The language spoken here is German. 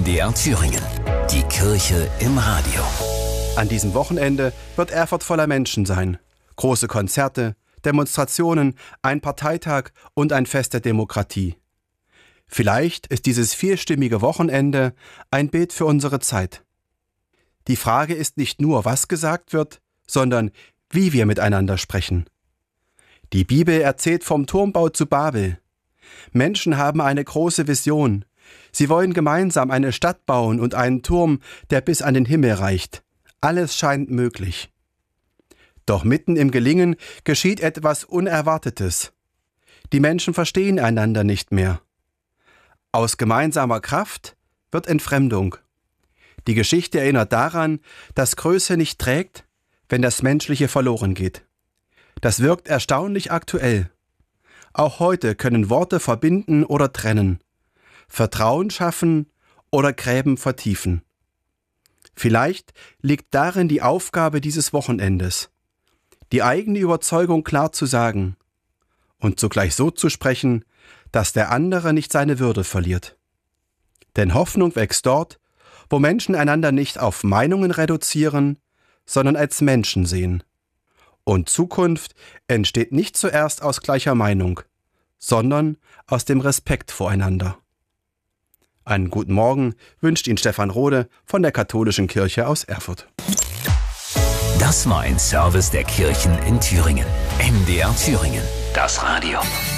MDR Thüringen. Die Kirche im Radio. An diesem Wochenende wird Erfurt voller Menschen sein. Große Konzerte, Demonstrationen, ein Parteitag und ein Fest der Demokratie. Vielleicht ist dieses vielstimmige Wochenende ein Bild für unsere Zeit. Die Frage ist nicht nur, was gesagt wird, sondern wie wir miteinander sprechen. Die Bibel erzählt vom Turmbau zu Babel. Menschen haben eine große Vision. Sie wollen gemeinsam eine Stadt bauen und einen Turm, der bis an den Himmel reicht. Alles scheint möglich. Doch mitten im Gelingen geschieht etwas Unerwartetes. Die Menschen verstehen einander nicht mehr. Aus gemeinsamer Kraft wird Entfremdung. Die Geschichte erinnert daran, dass Größe nicht trägt, wenn das Menschliche verloren geht. Das wirkt erstaunlich aktuell. Auch heute können Worte verbinden oder trennen, Vertrauen schaffen oder Gräben vertiefen. Vielleicht liegt darin die Aufgabe dieses Wochenendes, die eigene Überzeugung klar zu sagen und zugleich so zu sprechen, dass der andere nicht seine Würde verliert. Denn Hoffnung wächst dort, wo Menschen einander nicht auf Meinungen reduzieren, sondern als Menschen sehen. Und Zukunft entsteht nicht zuerst aus gleicher Meinung, sondern aus dem Respekt voreinander. Einen guten Morgen wünscht Ihnen Stefan Rode von der Katholischen Kirche aus Erfurt. Das war ein Service der Kirchen in Thüringen. MDR Thüringen. Das Radio.